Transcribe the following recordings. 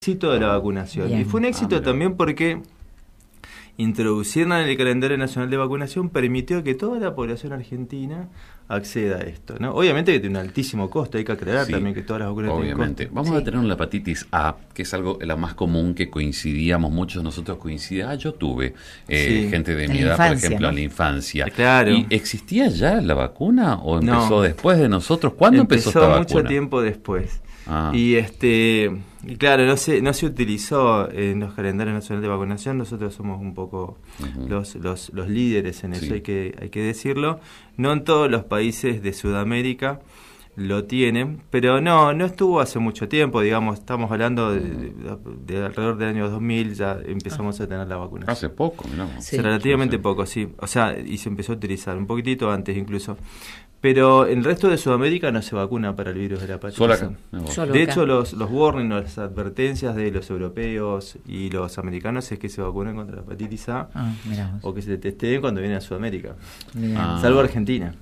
éxito de la vacunación. Bien. Y fue un éxito también porque introducirla en el calendario nacional de vacunación permitió que toda la población argentina acceda a esto, ¿no? Obviamente que tiene un altísimo costo, hay que aclarar también que todas las vacunas obviamente. tienen costo. Vamos a tener la hepatitis A, que es algo la más común que coincidíamos, muchos de nosotros coincidían. Yo tuve gente de mi edad, por ejemplo, en la infancia. Claro. ¿Y existía ya la vacuna o empezó después de nosotros? ¿Cuándo empezó esta vacuna? Mucho tiempo después. Y claro, no se utilizó en los calendarios nacionales de vacunación. Nosotros somos un poco los líderes en eso, hay que decirlo. No en todos los países de Sudamérica lo tienen, pero no estuvo hace mucho tiempo, digamos, estamos hablando de alrededor del año 2000 ya empezamos a tener la vacunación. Hace poco, ¿no? Sí. Relativamente poco, sí. O sea, y se empezó a utilizar un poquitito antes incluso. Pero en el resto de Sudamérica no se vacuna para el virus de la hepatitis A. De hecho, los warnings, las advertencias de los europeos y los americanos es que se vacunen contra la hepatitis A o que se testeen cuando vienen a Sudamérica. Salvo Argentina.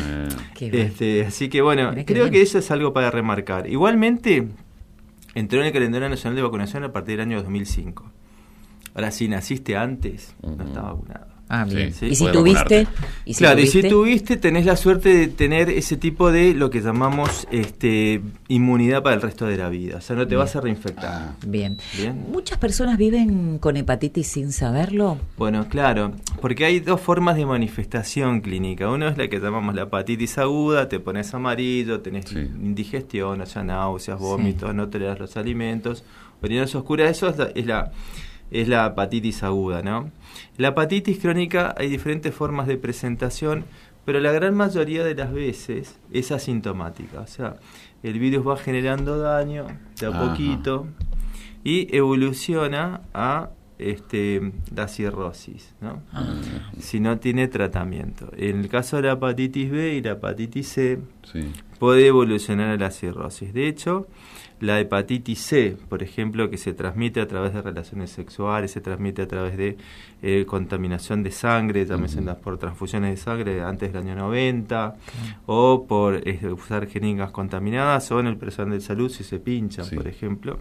Así que bueno, creo que eso es algo para remarcar. Igualmente, entró en el calendario nacional de vacunación a partir del año 2005. Ahora, si naciste antes, no está vacunado. Bien. ¿Sí? ¿Y si tuviste? Y si tuviste, tenés la suerte de tener ese tipo de lo que llamamos inmunidad para el resto de la vida. O sea, no te vas a reinfectar. Bien. ¿Muchas personas viven con hepatitis sin saberlo? Bueno, claro, porque hay dos formas de manifestación clínica. Uno es la que llamamos la hepatitis aguda, te pones amarillo, tenés indigestión, o sea, náuseas, vómitos, no toleras los alimentos, orinas oscuras. Eso es la hepatitis aguda, ¿no? La hepatitis crónica hay diferentes formas de presentación, pero la gran mayoría de las veces es asintomática. O sea, el virus va generando daño de a poquito y evoluciona a la cirrosis, ¿no? Si no tiene tratamiento. En el caso de la hepatitis B y la hepatitis C, puede evolucionar a la cirrosis. De hecho, la hepatitis C, por ejemplo, que se transmite a través de relaciones sexuales, se transmite a través de contaminación de sangre, también por transfusiones de sangre antes del año 90, o por usar jeringas contaminadas, o en el personal de salud si se pinchan, por ejemplo.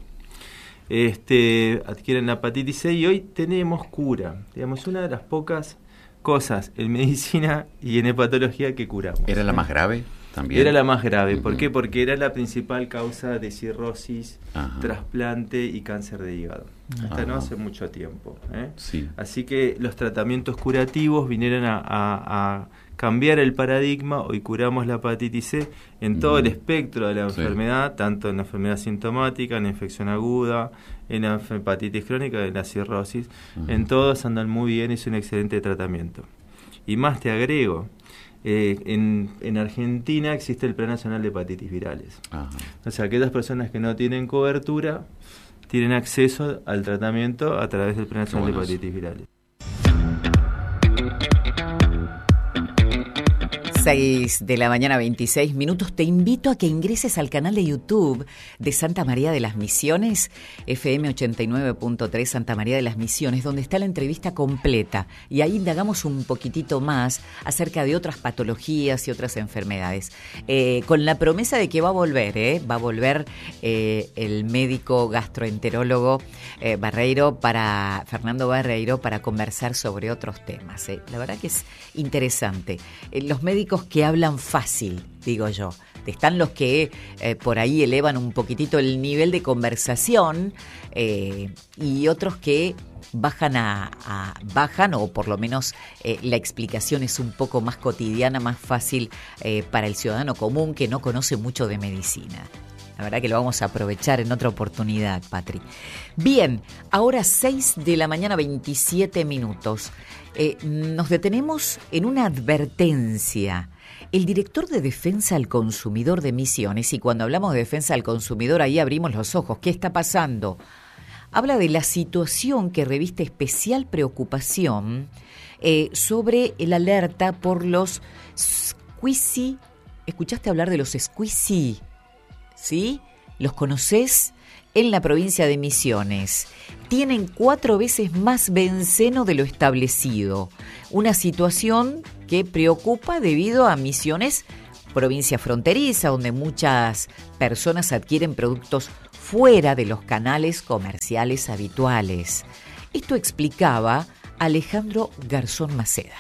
Adquieren la hepatitis C y hoy tenemos cura. Digamos, una de las pocas cosas en medicina y en hepatología que curamos. ¿Era la más grave? ¿También? Era la más grave. ¿Por qué? Porque era la principal causa de cirrosis, trasplante y cáncer de hígado. Hasta no hace mucho tiempo. Así que los tratamientos curativos vinieron a cambiar el paradigma. Hoy curamos la hepatitis C en todo el espectro de la enfermedad, tanto en la enfermedad sintomática, en la infección aguda, en la hepatitis crónica, en la cirrosis. En todos andan muy bien, es un excelente tratamiento. Y más te agrego, en Argentina existe el Plan Nacional de Hepatitis Virales. O sea, aquellas personas que no tienen cobertura tienen acceso al tratamiento a través del Plan Nacional de Hepatitis Virales. 6 de la mañana, 26 minutos. Te invito a que ingreses al canal de YouTube de Santa María de las Misiones, FM 89.3 Santa María de las Misiones, donde está la entrevista completa. Y ahí indagamos un poquitito más acerca de otras patologías y otras enfermedades. Con la promesa de que va a volver, el médico gastroenterólogo Fernando Barreiro, para conversar sobre otros temas. La verdad que es interesante. Los médicos que hablan fácil, digo yo. Están los que por ahí elevan un poquitito el nivel de conversación y otros que bajan o por lo menos la explicación es un poco más cotidiana, más fácil para el ciudadano común que no conoce mucho de medicina. La verdad que lo vamos a aprovechar en otra oportunidad, Patri. Bien, ahora 6 de la mañana, 27 minutos. Nos detenemos en una advertencia. El director de Defensa al Consumidor de Misiones, y cuando hablamos de Defensa al Consumidor, ahí abrimos los ojos. ¿Qué está pasando? Habla de la situación que reviste especial preocupación sobre el alerta por los squeezy. ¿Escuchaste hablar de los squeezy? ¿Sí? ¿Los conocés? En la provincia de Misiones. Tienen 4 veces más benceno de lo establecido. Una situación que preocupa debido a Misiones, provincia fronteriza, donde muchas personas adquieren productos fuera de los canales comerciales habituales. Esto explicaba Alejandro Garzón Maceda.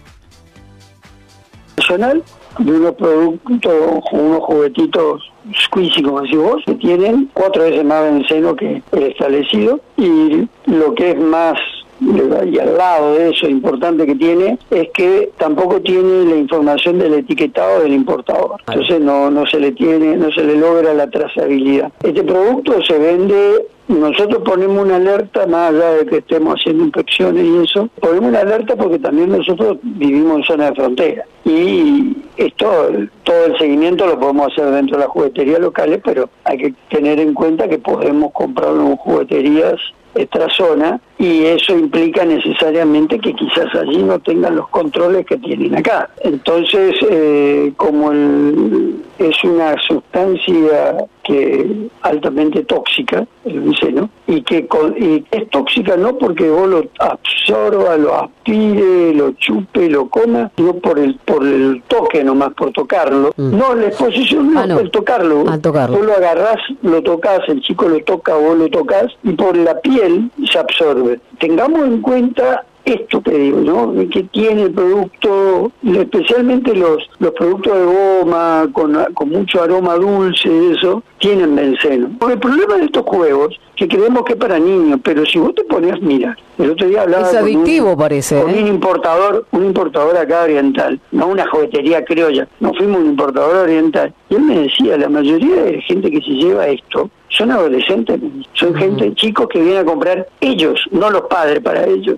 Nacional de unos productos, unos juguetitos squeezy, como decís vos, que tienen 4 veces más benceno que el establecido, y lo que es más, y al lado de eso importante que tiene, es que tampoco tiene la información del etiquetado del importador. Entonces no se le logra la trazabilidad. Este producto se vende. Nosotros ponemos una alerta, más allá de que estemos haciendo inspecciones y eso, ponemos una alerta porque también nosotros vivimos en zona de frontera. Y todo el seguimiento lo podemos hacer dentro de las jugueterías locales, pero hay que tener en cuenta que podemos comprarlo en jugueterías extrazona, y eso implica necesariamente que quizás allí no tengan los controles que tienen acá. Entonces, como es una sustancia que altamente tóxica, el benceno, y que es tóxica no porque vos lo absorba, lo aspire, lo chupe, lo coma, sino por el toque nomás, por tocarlo. No, la exposición no, el tocarlo. Al tocarlo. Vos lo agarrás, lo tocas, el chico lo toca, vos lo tocas, y por la piel se absorbe. Tengamos en cuenta esto que digo, ¿no? Que tiene el producto, especialmente los productos de goma con mucho aroma dulce, eso, tienen benceno. Porque el problema de estos juegos, que creemos que es para niños, pero si vos te ponías, mira, el otro día hablaba es adictivo, parece, con un importador acá oriental, no una juguetería criolla, nos fuimos a un importador oriental, y él me decía, la mayoría de gente que se lleva esto son adolescentes, son gente, chicos que vienen a comprar ellos, no los padres para ellos.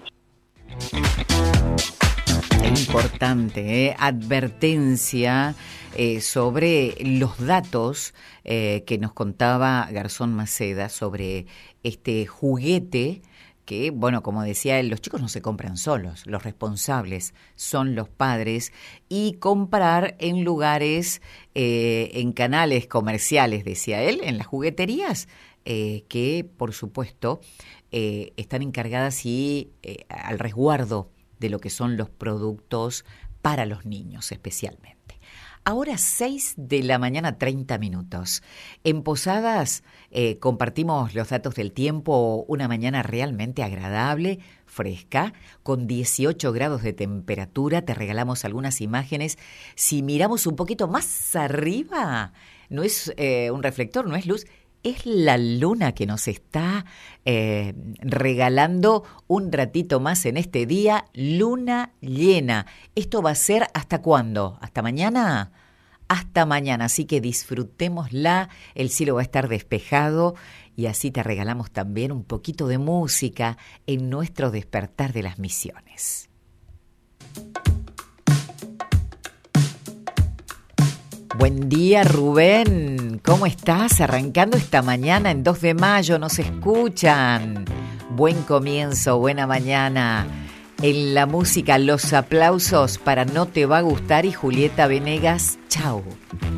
Es importante, advertencia sobre los datos que nos contaba Garzón Maceda sobre este juguete que, bueno, como decía él, los chicos no se compran solos, los responsables son los padres, y comprar en lugares, en canales comerciales, decía él, en las jugueterías, que por supuesto están encargadas y al resguardo de lo que son los productos para los niños especialmente. Ahora 6 de la mañana, 30 minutos. En Posadas compartimos los datos del tiempo, una mañana realmente agradable, fresca, con 18 grados de temperatura. Te regalamos algunas imágenes. Si miramos un poquito más arriba, no es un reflector, no es luz, es la luna que nos está regalando un ratito más en este día, luna llena. ¿Esto va a ser hasta cuándo? ¿Hasta mañana? Hasta mañana, así que disfrutémosla, el cielo va a estar despejado y así te regalamos también un poquito de música en nuestro despertar de las misiones. Buen día, Rubén. ¿Cómo estás? Arrancando esta mañana en 2 de mayo, nos escuchan. Buen comienzo, buena mañana. En la música, los aplausos para No Te Va a Gustar y Julieta Venegas. Chau.